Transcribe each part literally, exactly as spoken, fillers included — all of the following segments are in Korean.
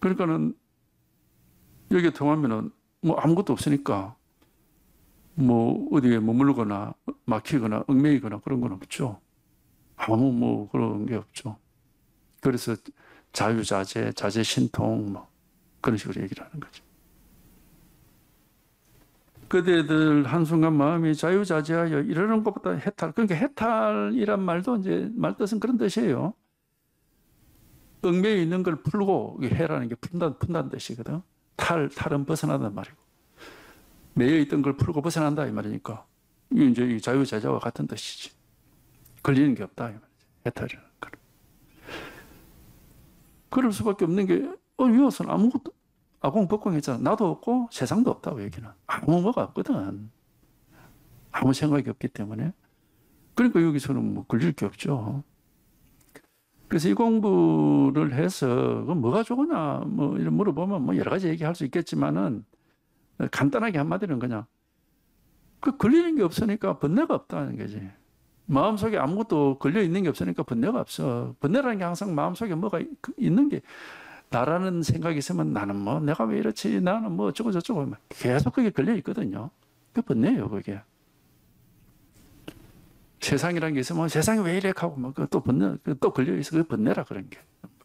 그러니까는 여기에 통하면은 뭐 아무것도 없으니까 뭐 어디에 머물거나 막히거나 얽매이거나 그런 건 없죠. 아무 뭐 그런 게 없죠. 그래서 자유자재, 자재신통 뭐 그런 식으로 얘기를 하는 거죠. 그대들 한순간 마음이 자유자재하여 이러는 것보다 해탈. 그러니까 해탈이란 말도 이제 말뜻은 그런 뜻이에요. 얽매여 있는 걸 풀고 해라는 게 푼다, 푼다는 뜻이거든. 탈, 탈은 벗어나단 말이고. 매여 있던 걸 풀고 벗어난다 이 말이니까. 이게 이제 자유자재와 같은 뜻이지. 걸리는 게 없다 이 말이지. 해탈이라는 걸. 그럴 수밖에 없는 게, 어, 이것은 아무것도, 아공법공했잖아. 나도 없고 세상도 없다고 여기는. 아무 뭐가 없거든. 아무 생각이 없기 때문에. 그러니까 여기서는 뭐 걸릴 게 없죠. 그래서 이 공부를 해서 뭐가 좋으냐 뭐 이런 물어보면 뭐 여러 가지 얘기할 수 있겠지만은 간단하게 한마디는 그냥 그 걸리는 게 없으니까 번뇌가 없다는 거지. 마음속에 아무것도 걸려 있는 게 없으니까 번뇌가 없어. 번뇌라는 게 항상 마음속에 뭐가 있는 게 나라는 생각이 있으면 나는 뭐 내가 왜 이렇지 나는 뭐 어쩌고 저쩌고 계속 그게 걸려 있거든요. 그게 번뇌예요 그게. 세상이라는 게 있으면 세상이 왜 이래 하고 또 번뇌 또 걸려 있어. 그게 번뇌라 그런 게.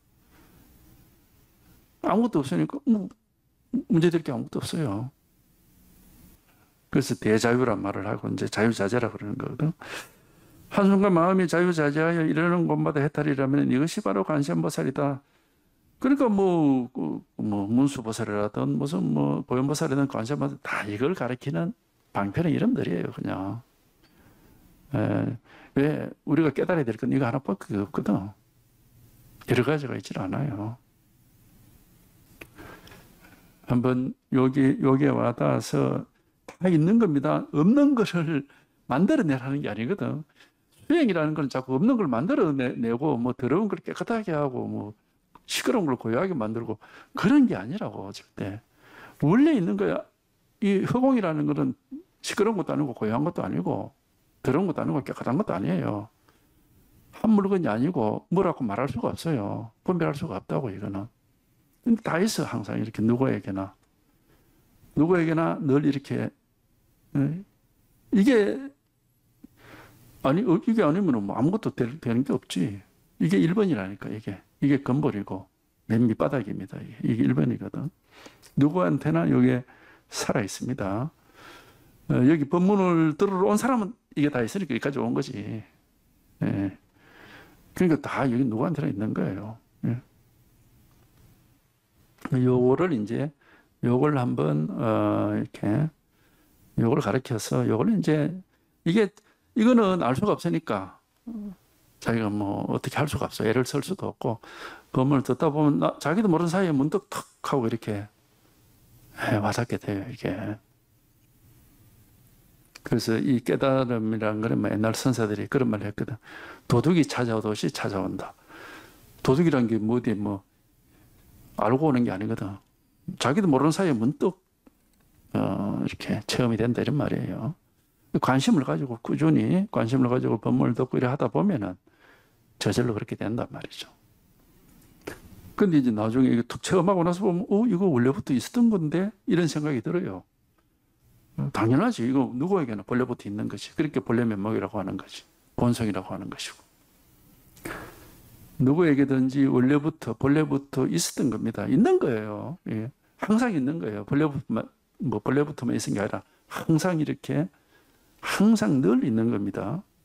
아무것도 없으니까 뭐 문제될 게 아무것도 없어요. 그래서 대자유란 말을 하고 이제 자유자재라 그러는 거거든. 한순간 마음이 자유자재하여 이러는 곳마다 해탈이라면 이것이 바로 관세음보살이다. 그러니까 뭐, 뭐 문수보살이라든 무슨 뭐 보현보살이든 관세음보살 다 이걸 가리키는 방편의 이름들이에요, 그냥. 에, 왜 우리가 깨달아야 될 건 이거 하나밖에 없거든. 여러 가지가 있질 않아요. 한번 여기 여기에 와닿아서 다 있는 겁니다. 없는 것을 만들어내라는 게 아니거든. 수행이라는 건 자꾸 없는 걸 만들어내고 뭐 더러운 걸 깨끗하게 하고 뭐 시끄러운 걸 고요하게 만들고 그런 게 아니라고 절대. 원래 있는 거야. 이 허공이라는 것은 시끄러운 것도 아니고 고요한 것도 아니고 더러운 것도 아니고 깨끗한 것도 아니에요. 한 물건이 아니고 뭐라고 말할 수가 없어요. 분별할 수가 없다고 이거는. 근데 다 있어 항상 이렇게 누구에게나. 누구에게나 늘 이렇게 이게 아니 이게 아니면 뭐 아무것도 되는 게 없지. 이게 일 번이라니까 이게 이게 근본이고 맨 밑바닥입니다. 이게 일 번이거든. 누구한테나 여기에 살아 있습니다. 어, 여기 법문을 들으러 온 사람은 이게 다 있으니까 여기까지 온 거지. 예. 그러니까 다 여기 누구한테나 있는 거예요. 예. 요거를 이제 요걸 한번 어, 이렇게 요걸 가르쳐서 요걸 이제 이게 이거는 알 수가 없으니까 자기가 뭐 어떻게 할 수가 없어. 애를 쓸 수도 없고 법문을 듣다 보면 나, 자기도 모르는 사이에 문득 탁 하고 이렇게 에, 와닿게 돼요 이게. 그래서 이 깨달음이라는 거는 뭐 옛날 선사들이 그런 말을 했거든. 도둑이 찾아오듯이 찾아온다. 도둑이란 게 뭐 어디 뭐 알고 오는 게 아니거든. 자기도 모르는 사이에 문득 어, 이렇게 체험이 된다 이런 말이에요. 관심을 가지고 꾸준히 관심을 가지고 법문을 듣고 이래 하다 보면은 저절로 그렇게 된단 말이죠. 근데 이제 나중에 이거 툭 체험하고 나서 보면 어 이거 원래부터 있었던 건데 이런 생각이 들어요. 당연하지. 이거 누구에게나 본래부터 있는 것이. 그렇게 본래 면목이라고 하는 것이. 본성이라고 하는 것이고. 누구에게든지 원래부터 본래부터 있었던 겁니다. 있는 거예요. 예. 항상 있는 거예요. 본래부터만 뭐 본래부터만 있은 게 아니라 항상 이렇게 항상 늘 있는 겁니다.